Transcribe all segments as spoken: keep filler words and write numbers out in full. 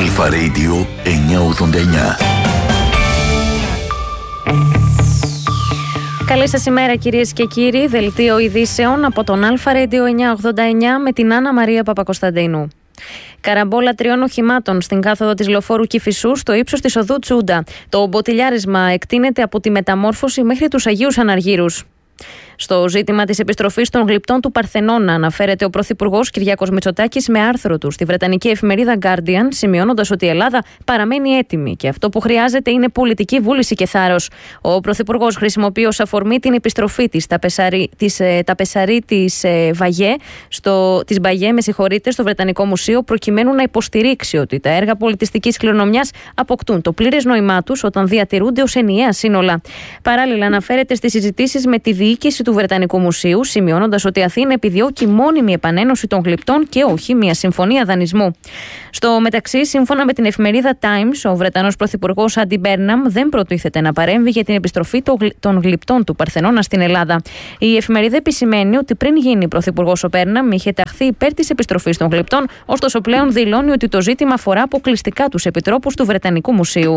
Αλφα Radio εννιακόσια ογδόντα εννιά. Καλή σας ημέρα κυρίες και κύριοι, δελτίο ειδήσεων από τον Αλφα Radio εννιακόσια ογδόντα εννιά με την Άννα Μαρία Παπακοσταντίνου. Καραμπόλα τριών οχημάτων στην κάθοδο της λεωφόρου Κηφισού στο ύψος της οδού Τσούντα. Το μποτιλιάρισμα εκτείνεται από τη Μεταμόρφωση μέχρι τους Αγίους Αναργύρους. Στο ζήτημα της επιστροφής των γλυπτών του Παρθενώνα αναφέρεται ο Πρωθυπουργός Κυριάκος Μητσοτάκης με άρθρο του στη βρετανική εφημερίδα Guardian, σημειώνοντας ότι η Ελλάδα παραμένει έτοιμη και αυτό που χρειάζεται είναι πολιτική βούληση και θάρρος. Ο Πρωθυπουργός χρησιμοποιεί ως αφορμή την επιστροφή της Ταπεσαρή της, ε, Ταπεσαρή της ε, Βαγέ, στο, της Μπαγέ, με συγχωρείτε, στο Βρετανικό Μουσείο, προκειμένου να υποστηρίξει ότι τα έργα πολιτιστικής κληρονομιάς αποκτούν το πλήρες νόημά τους όταν διατηρούνται ως ενιαία σύνολα. Παράλληλα, αναφέρεται στις συζητήσεις με τη διοίκηση του Βρετανικού Μουσείου, σημειώνοντας ότι η Αθήνα επιδιώκει μόνιμη επανένωση των γλυπτών και όχι μια συμφωνία δανεισμού. Στο μεταξύ, σύμφωνα με την εφημερίδα Times, ο Βρετανός Πρωθυπουργός Άντι Μπέρναμ δεν προτίθεται να παρέμβει για την επιστροφή των γλυπτών του Παρθενώνα στην Ελλάδα. Η εφημερίδα επισημαίνει ότι πριν γίνει πρωθυπουργός ο Μπέρναμ είχε ταχθεί υπέρ της επιστροφής των γλυπτών, ωστόσο πλέον δηλώνει ότι το ζήτημα αφορά αποκλειστικά τους επιτρόπους του Βρετανικού Μουσείου.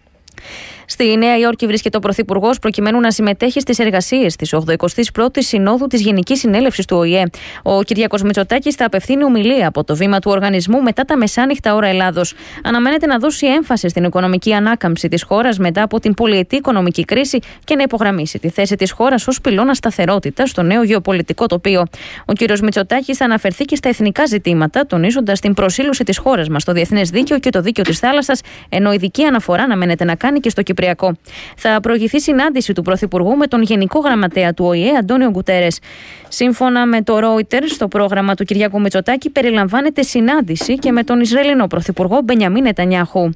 Στη Νέα Υόρκη βρίσκεται ο Πρωθυπουργός προκειμένου να συμμετέχει στις εργασίες της ογδοηκοστής πρώτης Συνόδου της Γενικής Συνέλευσης του Ο Η Ε. Ο Κυριάκος Μητσοτάκης θα απευθύνει ομιλία από το βήμα του οργανισμού μετά τα μεσάνυχτα ώρα Ελλάδος. Αναμένεται να δώσει έμφαση στην οικονομική ανάκαμψη της χώρας μετά από την πολυετή οικονομική κρίση και να υπογραμμίσει τη θέση της χώρας ως πυλώνα σταθερότητας στο νέο γεωπολιτικό τοπίο. Ο κ. Μητσοτάκης θα αναφερθεί και στα εθνικά ζητήματα, τονίζοντας την προσήλωση της χώρας μας στο διεθνές δίκαιο και το δίκαιο της θάλασσας, ενώ ειδική αναφορά αναμένεται να κάνει και στο Κυπριακό. Θα προηγηθεί συνάντηση του Πρωθυπουργού με τον Γενικό Γραμματέα του Ο Η Ε, Αντώνιο Γκουτέρες. Σύμφωνα με το Reuters, το πρόγραμμα του Κυριάκου Μητσοτάκη περιλαμβάνεται συνάντηση και με τον Ισραηλινό Πρωθυπουργό Μπενιαμίν Νετανιάχου.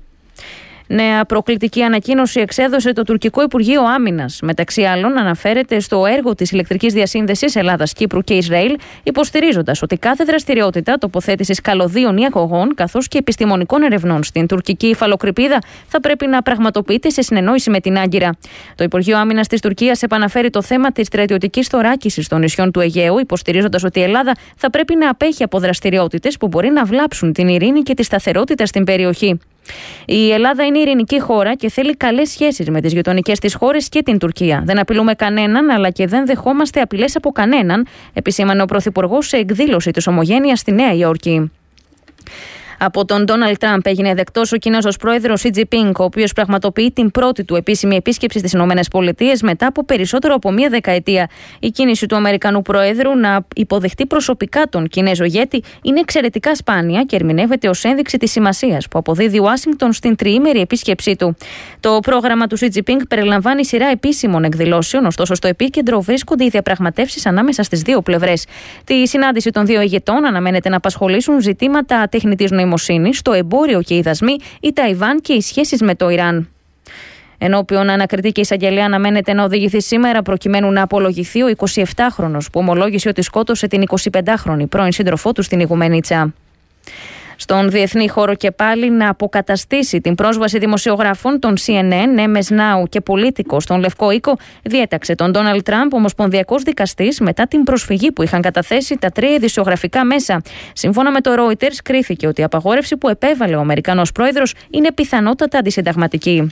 Νέα προκλητική ανακοίνωση εξέδωσε το τουρκικό Υπουργείο Άμυνας. Μεταξύ άλλων, αναφέρεται στο έργο της ηλεκτρικής διασύνδεσης Ελλάδας, Κύπρου και Ισραήλ, υποστηρίζοντας ότι κάθε δραστηριότητα τοποθέτησης καλωδίων ή αγωγών, καθώς και επιστημονικών ερευνών στην τουρκική υφαλοκρηπίδα, θα πρέπει να πραγματοποιείται σε συνεννόηση με την Άγκυρα. Το Υπουργείο Άμυνας της Τουρκίας επαναφέρει το θέμα της στρατιωτικής θωράκισης των νησιών του Αιγαίου, υποστηρίζοντας ότι η Ελλάδα θα πρέπει να απέχει από δραστηριότητες που μπορεί να βλάψουν την ειρήνη και τη σταθερότητα στην περιοχή. Η Ελλάδα είναι ειρηνική χώρα και θέλει καλές σχέσεις με τις γειτονικές της χώρες και την Τουρκία. Δεν απειλούμε κανέναν, αλλά και δεν δεχόμαστε απειλές από κανέναν, επισήμανε ο Πρωθυπουργός σε εκδήλωση της Ομογένειας στη Νέα Υόρκη. Από τον Ντόναλντ Τραμπ έγινε δεκτός ο Κινέζος πρόεδρος Σι Τζινπίνγκ, ο οποίος πραγματοποιεί την πρώτη του επίσημη επίσκεψη στις ΗΠΑ μετά από περισσότερο από μία δεκαετία. Η κίνηση του Αμερικανού πρόεδρου να υποδεχτεί προσωπικά τον Κινέζο ηγέτη είναι εξαιρετικά σπάνια και ερμηνεύεται ως ένδειξη της σημασίας που αποδίδει η Ουάσιγκτον στην τριήμερη επίσκεψή του. Το πρόγραμμα του Σι Τζινπίνγκ περιλαμβάνει σειρά επίσημων εκδηλώσεων, ωστόσο στο επίκεντρο βρίσκονται οι διαπραγματεύσεις ανάμεσα στις δύο πλευρές. Τη συνάντηση των δύο ηγετών αναμένεται να απασχολήσουν ζητήματα τεχνητής νοημοσύνης, το εμπόριο και οι δασμοί, η Ταϊβάν και οι σχέσεις με το Ιράν. Ενώπιον ανακριτή και εισαγγελέα αναμένεται να οδηγηθεί σήμερα προκειμένου να απολογηθεί ο εικοσιεπτάχρονος που ομολόγησε ότι σκότωσε την εικοσιπεντάχρονη πρώην σύντροφό του στην Ιγουμενίτσα. Στον διεθνή χώρο και πάλι να αποκαταστήσει την πρόσβαση δημοσιογράφων των Σι Εν Εν, Εμ Ες Νάου και Πολίτικο στον Λευκό Οίκο, διέταξε τον Ντόναλντ Τραμπ ομοσπονδιακός δικαστής μετά την προσφυγή που είχαν καταθέσει τα τρία ειδησιογραφικά μέσα. Σύμφωνα με το Reuters, κρίθηκε ότι η απαγόρευση που επέβαλε ο Αμερικανός πρόεδρος είναι πιθανότατα αντισυνταγματική.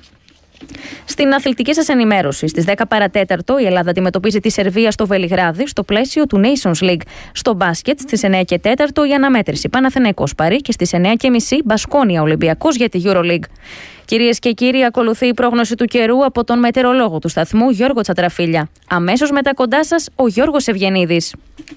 Στην αθλητική σας ενημέρωση, στις δέκα παρατέταρτο η Ελλάδα αντιμετωπίζει τη Σερβία στο Βελιγράδι στο πλαίσιο του Nations League. Στο μπάσκετ, στις εννιά και τέσσερα η αναμέτρηση Παναθηναϊκός Παρί και στις εννιά και μισή Μπασκόνια Ολυμπιακός για τη EuroLeague. Κυρίες και κύριοι, ακολουθεί η πρόγνωση του καιρού από τον μετεωρολόγο του σταθμού Γιώργο Τσατραφίλια. Αμέσως μετά κοντά σας ο Γιώργος Ευγενίδης.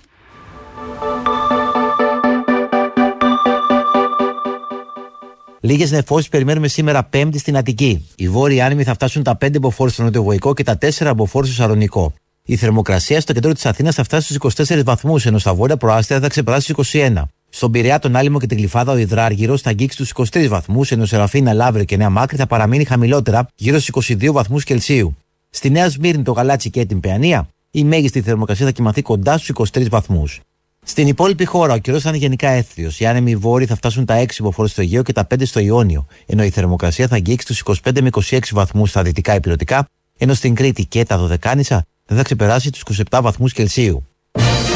Λίγες νεφώσεις περιμένουμε σήμερα Πέμπτη στην Αττική. Οι βόρειοι άνεμοι θα φτάσουν τα πέντε μποφόρ στο νοτιοβοϊκό και τα τέσσερα μποφόρ στο Σαλονικό. Η θερμοκρασία στο κέντρο της Αθήνας θα φτάσει στους είκοσι τέσσερις βαθμούς, ενώ στα βόρεια προάστια θα ξεπεράσει τους είκοσι ένα. Στον Πειραιά, τον Άλυμο και την Γλυφάδα, ο Υδράργυρος θα αγγίξει τους είκοσι τρεις βαθμούς, ενώ Σεραφίνα, Λαύριο και Νέα Μάκρη θα παραμείνει χαμηλότερα, γύρω στους είκοσι δύο βαθμούς Κελσίου. Στη Νέα Σμύρνη, το Γαλάτσι και την Παιανία, η μέγιστη θερμοκρασία θα κυμανθεί κοντά στους είκοσι τρεις βαθμούς. Στην υπόλοιπη χώρα, ο καιρός θα είναι γενικά έθριος. Οι άνεμοι βόρειοι θα φτάσουν τα έξι μποφόρ στο Αιγαίο και τα πέντε στο Ιόνιο, ενώ η θερμοκρασία θα αγγίξει τους είκοσι πέντε με είκοσι έξι βαθμούς στα δυτικά υπηρετικά, ενώ στην Κρήτη και τα Δωδεκάνησα δεν θα ξεπεράσει τους είκοσι επτά βαθμούς Κελσίου.